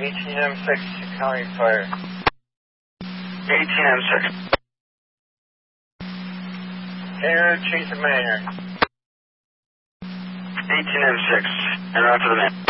18M6, calling fire. 18M6. Air, change the man. 18M6, and on to the man.